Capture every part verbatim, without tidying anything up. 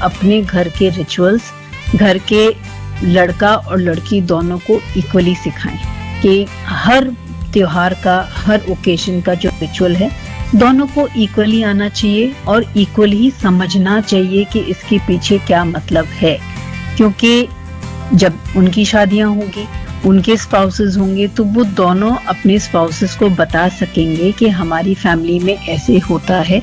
अपने घर के रिचुअल्स घर के लड़का और लड़की दोनों को इक्वली सिखाएं कि हर त्योहार का, हर ओकेजन का जो रिचुअल है दोनों को इक्वली आना चाहिए और इक्वली ही समझना चाहिए कि इसके पीछे क्या मतलब है। क्योंकि जब उनकी शादियां होगी, उनके स्पाउसेस होंगे, तो वो दोनों अपने स्पाउसेस को बता सकेंगे कि हमारी फैमिली में ऐसे होता है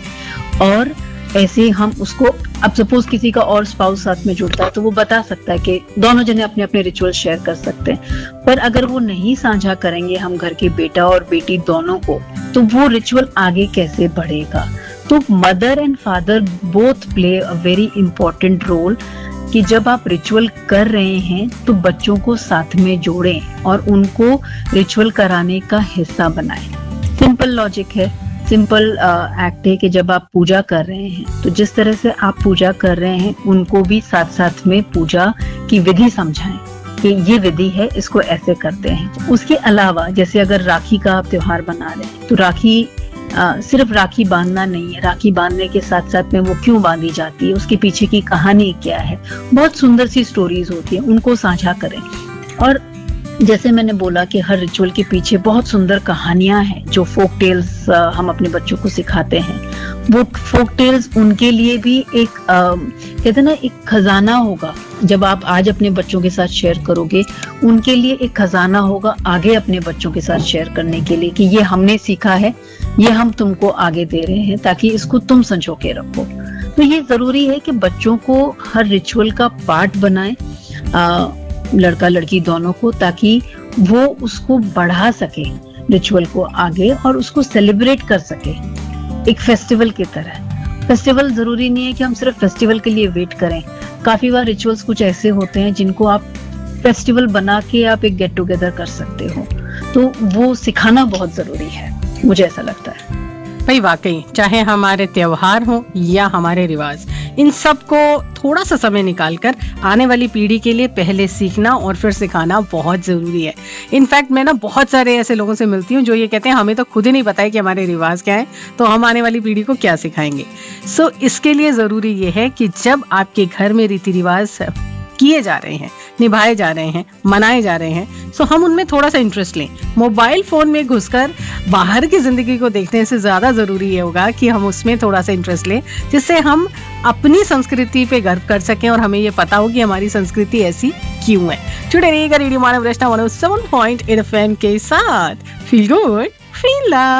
और ऐसे हम उसको, अब सपोज किसी का और स्पाउस साथ में जुड़ता है तो वो बता सकता है कि दोनों जने अपने अपने रिचुअल शेयर कर सकते हैं। पर अगर वो नहीं साझा करेंगे हम घर के बेटा और बेटी दोनों को, तो वो रिचुअल आगे कैसे बढ़ेगा। तो mother and father both play a very important role कि जब आप रिचुअल कर रहे हैं तो बच्चों को साथ में जोड़ें और उनको रिचुअल कराने का हिस्सा बनाएं। सिंपल लॉजिक है, सिंपल एक्ट है कि जब आप पूजा कर रहे हैं तो जिस तरह से आप पूजा कर रहे हैं उनको भी साथ साथ में पूजा की विधि समझाएं कि ये विधि है, इसको ऐसे करते हैं। उसके अलावा जैसे अगर राखी का आप त्योहार बना रहे हैं तो राखी आ, सिर्फ राखी बांधना नहीं है, राखी बांधने के साथ साथ में वो क्यों बांधी जाती है, उसके पीछे की कहानी क्या है, बहुत सुंदर सी स्टोरीज होती है, उनको साझा करें। और जैसे मैंने बोला कि हर रिचुअल के पीछे बहुत सुंदर कहानियां हैं जो फोक टेल्स हम अपने बच्चों को सिखाते हैं। वो फोक टेल्स उनके लिए भी एक कहते हैं ना, एक खजाना होगा। जब आप आज अपने बच्चों के साथ शेयर करोगे, उनके लिए एक खजाना होगा आगे अपने बच्चों के साथ शेयर करने के लिए कि ये हमने सीखा है, ये हम तुमको आगे दे रहे हैं ताकि इसको तुम संजो के रखो। तो ये जरूरी है कि बच्चों को हर रिचुअल का पार्ट बनाएं, आ, लड़का लड़की दोनों को, ताकि वो उसको बढ़ा सके रिचुअल को आगे और उसको सेलिब्रेट कर सके एक फेस्टिवल की तरह। फेस्टिवल जरूरी नहीं है कि हम सिर्फ फेस्टिवल के लिए वेट करें। काफी बार रिचुअल्स कुछ ऐसे होते हैं जिनको आप फेस्टिवल बना के आप एक गेट टुगेदर कर सकते हो, तो वो सिखाना बहुत जरूरी है, मुझे ऐसा लगता है। भाई वाकई, चाहे हमारे त्योहार हो या हमारे रिवाज, इन सब को थोड़ा सा समय निकालकर आने वाली पीढ़ी के लिए पहले सीखना और फिर सिखाना बहुत जरूरी है। इनफैक्ट मैं ना बहुत सारे ऐसे लोगों से मिलती हूँ जो ये कहते हैं हमें तो खुद ही नहीं पता है कि हमारे रिवाज क्या है, तो हम आने वाली पीढ़ी को क्या सिखाएंगे। सो so, इसके लिए जरूरी ये है कि जब आपके घर में रीति रिवाज किए जा रहे हैं, निभाए जा रहे हैं, मनाए जा रहे हैं, सो हम उनमें थोड़ा सा इंटरेस्ट लें। मोबाइल फोन में घुसकर बाहर की जिंदगी को देखने से ज्यादा जरूरी ये होगा कि हम उसमें थोड़ा सा इंटरेस्ट लें, जिससे हम अपनी संस्कृति पे गर्व कर सकें और हमें ये पता हो कि हमारी संस्कृति ऐसी क्यों है। जुड़े रहिएगा रेडियो मानव रचना one O seven point eight F M के साथ। Feel good, feel love.